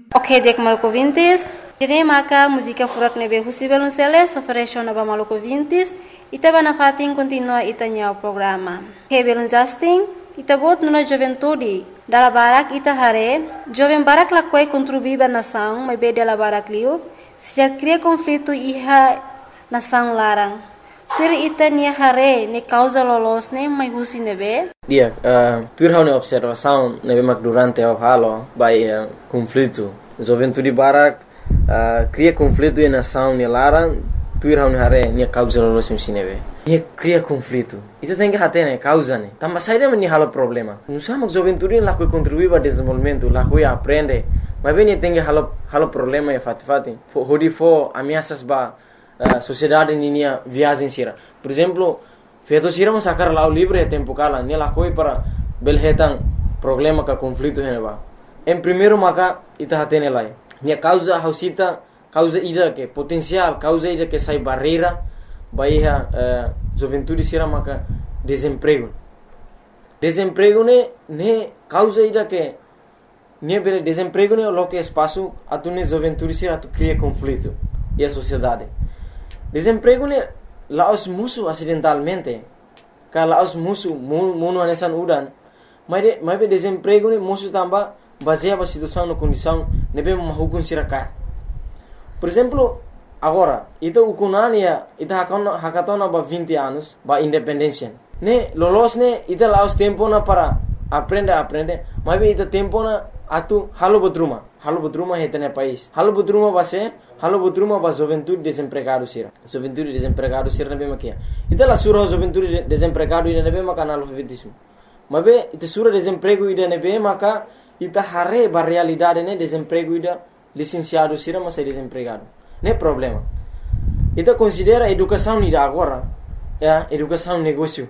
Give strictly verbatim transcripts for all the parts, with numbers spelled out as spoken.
Ok, dek maluco vintis. Kini maka música furak nebe husi belunceles ofereció naba maluco vintis. Ita bana fatin continua itanya o programa. Ke belun Justin, ita bot nuna juventude. Dala barak ita hare, jovem barak lakwai contribuiba nação, mas be dala barak liu, se já cria conflito iha nação larang. Tur ita nia hare ne causa lolos ne mai husi nebe. Dia, uh, tur hau ne observação nebe mak durante o halo by uh, conflito. Juventude barak uh, cria conflito e nação ne larang, tur hau ne hare nia causa lolos ne nebe. Nia cria conflito. Itu tem que hate ne causa ne. Tambah saída meni halo problema. Nusa mak juventude lá que contribui para desenvolvimento, lá que aprende. Mas bem tem que halo halo problema e fat fati. Hodi fo ameaças ba Uh, sociedade ninia viagem sira. Por exemplo, feito sira mo sacar lá o livre tempo kala, ni la koi para belhetan problema ka conflito heneba. Em primeiro maka ita hatene lai. Ni causa hausita, causa ida que potencial, causa ida que sai barreira, baiha uh, juventude sira maka desemprego. Desemprego ne ne causa ida que ne bele desemprego ne lo que espaço atune juventude sira tu cria conflito e a sociedade. Desemprego ne laos musuh acidentalmente. Kalau laos musuh munu anesan udan. Mas de, mas desemprego ne musuh tambah baseado na situação na condição nebe mahukun sirakat. Por exemplo, agora, ita ukunania ita hakatona hakatona ba vinte anos ba independência. Ne lolos ne ita laos tempo na para aprender aprender. Mas ita tempo na atu halo butruma. Halo butruma hetene país. Halo butruma base halo butruma ba juventude desempregado sira. Juventude desempregado sira nebe makia. Ita la sura juventude desempregado ida nebe maka analfabetismo. Mabe ita sura desemprego ida nebe maka ita hare ba realidade ne desemprego ida licenciado sira mas desempregado. Ne problema. Ita considera educação ida agora, ya, educação negócio.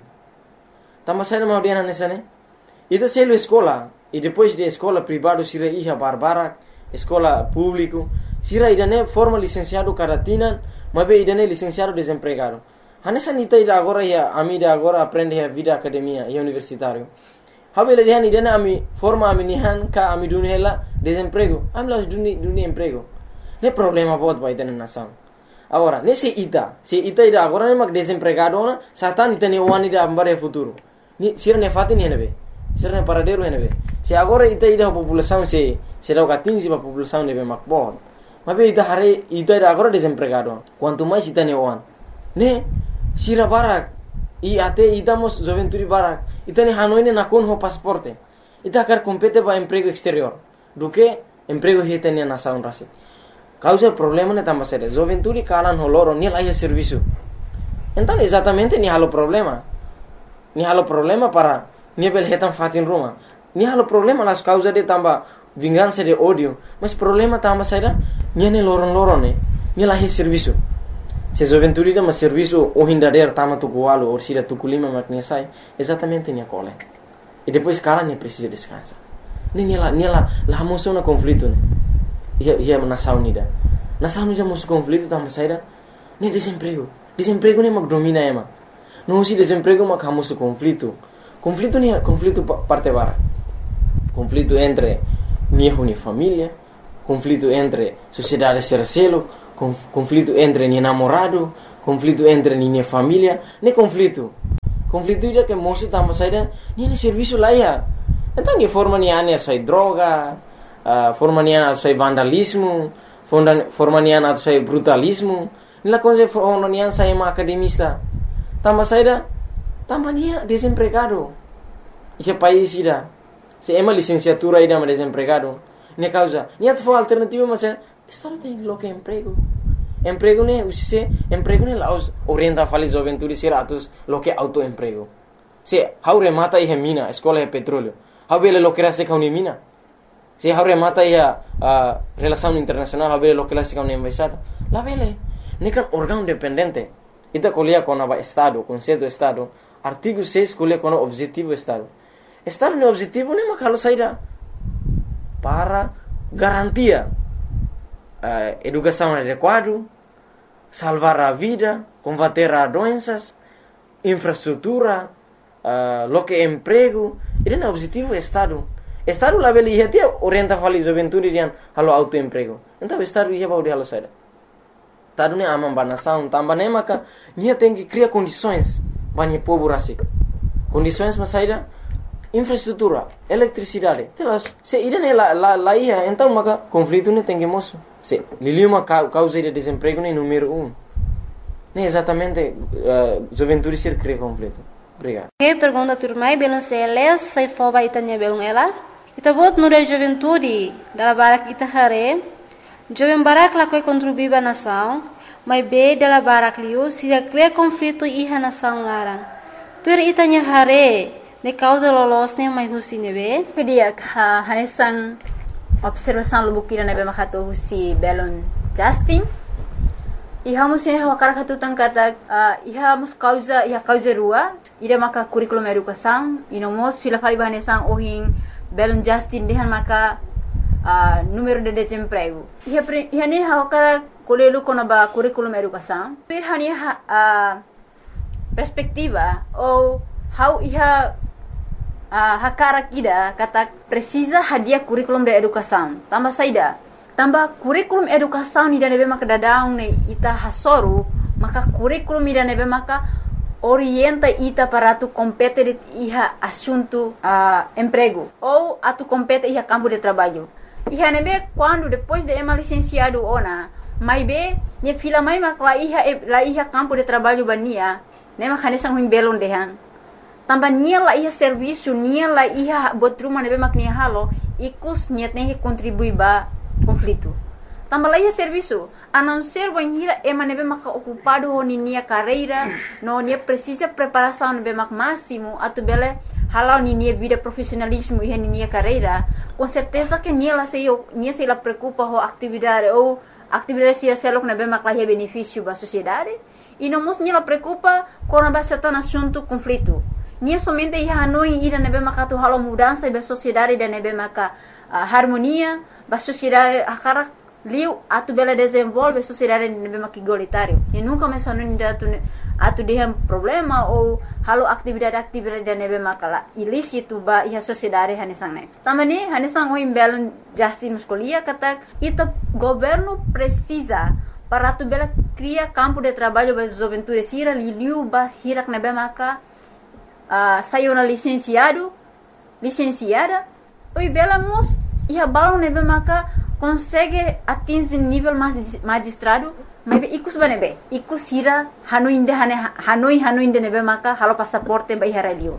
Tambah saya mau dia nanya ne. Ita selo escola e depois de escola privado sira iha barbara, escola público. Sira idane forma licenciado caratina, mabe idane licenciado desempregado. Hanesa nita ida agora ya ami ida agora aprende a vida academia e universitário. Habele dihan idane ami forma ami nihan ka ami dunela desemprego. Ami las duni duni emprego. Ne problema bot ba idane nação. Agora, nesse ita, se ita ida agora ne mak desempregado na, satan ita ne wani ida ambare futuro. Ni sira ne fatin henebe. Sira ne paradero henebe. Se agora ita ida população se se dá quinze ba população nebe mak bot. Mabe ita hare ita ida agora desempregado. Quanto mais ita ne wan. Ne sira barak i ate ita mos juventude barak. Ita ne hanoi ne nakon ho pasporte. Ita kar compete ba emprego exterior. Do que emprego heta ne nação rasi. Causa problema ne tambah sério. Juventude kalan holoro ni lá serviço. Então exatamente ni halo problema. Ni halo problema para ni bel hetan fatin rumah. Ni halo problema las causa de tambah vingança de ódio, mas problema tambah sério. Ni ne loron-loron ne. Ni lá serviço. Se juventude de mas serviço o hindader tama tu kualo ou sira tu kulima maknesai, exatamente ni cole. E depois kalan ni precisa descansar. Ni lá ni lá lá moção na conflito ne. Ia ia nação nida. Nação nida moção conflito tambah sério. Ni desemprego. Desemprego ne mak domina ema. Não se desemprego mak hamoso conflito. Conflito ni conflito parte bara. Conflito entre ni huni família, conflito entre sociedade sercelo, conflito entre ni namorado, conflito entre ni família, ne conflito. Conflito ida que moço tambah saída, ni ne serviço lá ya. Então ni forma ni ane sai droga, uh, forma ni ane sai vandalismo, forma ni ane sai brutalismo, ni la coisa forma ni ane sai ma academista. Tambah saída, tambah ni desempregado. Esse país ida, se ema licenciatura ida ma desempregado. Ne causa, ni atfo alternativa macam estado tem lo que emprego. Emprego ne usise, emprego ne laos orienta fali juventude sira atus lo que autoemprego. Se hau remata ihe mina, escola e petróleo. Hau bele lo que era se kauni mina. Se hau remata ihe uh, relação internacional, hau bele lo que era se kauni embaixada. La bele, ne kan órgão dependente. Ita colia com a estado, conceito estado. Artigo seis colia com o objetivo estado. Estado ne objetivo ne makalo saída para garantia uh, educação adequada, salvar a vida, combater as doenças, infraestrutura, uh, lo que emprego. Ele é o objetivo do Estado. Estado lá beli ia orienta fali juventude dian halo autoemprego. Então estado ia baudi halo saída. Estado ne amam banação, tambah ne maka nia tem que criar condições banyak povo rasi. Condições mas saída infraestrutura, eletricidade. Telas, se ida ne la la la ia, então maka conflito ne tem que moço. Se liliu uma causa de desemprego ne número um. Ne exatamente uh, juventude ser cria conflito. Obrigado. Que pergunta turmai belum seles sai foba itanya belum ela. Ita bot nure juventude dala barak ita hare. Jovem barak la koi contribuiba nação, mas be dala barak liu se cria conflito iha nação larang. Tur itanya hare ne causa lolos ne mai husi nebe. Kedia ha hanesan observação lubukira nebe makato husi belon Justin. Iha musin hawa karakatu tangkata uh, iha mus causa iha causa rua ida maka curriculum educação inomos fila fali bahanesan ohin belon Justin dehan maka uh, número de desemprego iha iha ne hawa kara kolelu kona ba curriculum educação ir hani uh, perspectiva ou how iha uh, hakara kida kata precisa hadia curriculum de educação tambah saida tambah kurikulum educação ni nebe maka dadaung ne ita hasoru maka kurikulum ni nebe maka orienta ita para tu compete de iha assunto uh, emprego ou atu compete iha campo de trabalho iha nebe quando depois de ema licenciado ona mai be ne fila mai maka la iha la iha campo de trabalho bania ne maka nesang huim belon dehan tambah nia la iha serviço nia la iha botruma nebe mak nia halo ikus niat ne contribui ba conflito. Tambah lagi serviço, a não ser banhira ema nebe maka ocupado ho nia carreira, no nia precisa preparação nebe mak máximo, atu bele halau nia vida profissionalismo e nia carreira, com certeza que nia la sei nia sei la preocupa ho atividade ou atividade se selok nebe mak la benefício ba sociedade, e não mos nia la preocupa com a base tan assunto conflito. Nia somente ia hanoi ida nebe maka tu halau mudança ba sociedade da nebe maka uh, harmonia ba sociedade akara liu atu bela desenvolve sociedade nebe maka igualitário e nunca mais hanoi ida atu atu dehem problema ou halau atividade-atividade da nebe maka la ilícito ba ia sociedade hanesang ne tamani hanesang oi belon Justin muscolia kata ita governo precisa para tu bela criar campo de trabalho ba juventude sira liu ba hirak nebe maka Uh, saiu na licenciado, licenciada, oi bela mos ia balão nebe maka consegue atingir nível magistrado, mas ikus banebe, ikus hira hanuinde hane hanoi hanuinde nebe maka halo passaporte ba hira liur.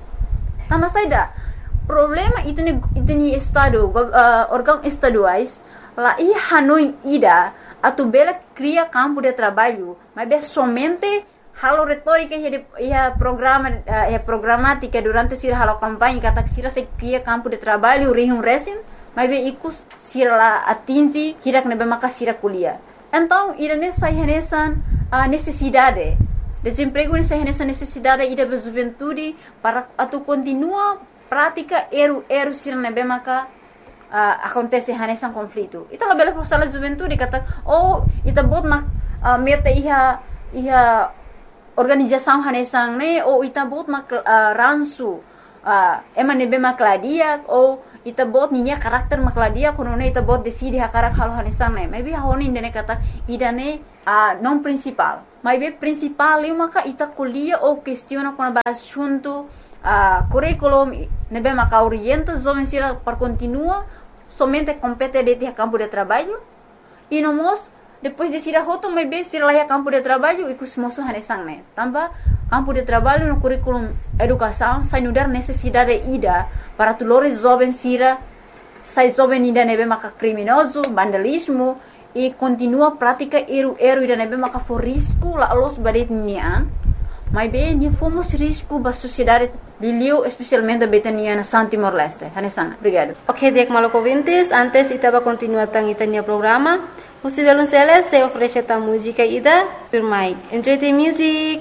Tama saida problema itu ni itu ni estado uh, órgão estaduais lá ia hanoi ida atu bela cria campo de trabalho, mas be somente halo retórica ia programa ia programática durante sira halo campanha kata sira se cria campo de trabalho rihum resim mas be ikus sira la atingi hirak nebe maka sira kuliah então ira nessa renesan a necessidade desemprego nessa renesan necessidade ida be juventude para atu continua prática eru eru sira nebe maka uh, acontece renesan conflito ita la bela sala juventude kata oh ita bot mak uh, meta iha iha organização hanesang ne ou ita bot mak uh, ransu uh, ema nebe makladia ou ita bot ninya karakter makladia kono ne ita bot decide hakarak halo hanesang ne maybe honi ndene kata idane uh, non principal maybe principal eu maka ita kuliah ou questiona com assunto uh, curriculum nebe maka orienta jovem sira para continua somente compete de campo de trabalho e nomos depois de sira hoto mai be sira lá campo de trabalho e cusmoso hanesang ne tambah campo de trabalho no curriculum educação sai nudar necessidade ida para tulores jovens sira sai jovem ida nebe maka criminoso vandalismo e continua prática eru eru ida nebe maka for risco la los badet nian mai be ni fomos risco ba sociedade liliu especialmente betania na Santi Morleste hanesang obrigado. Ok, dek maloko vintes antes itaba continua tang itania programa. Você vai lançar essa oferece a música ida por mai. Enjoy the music.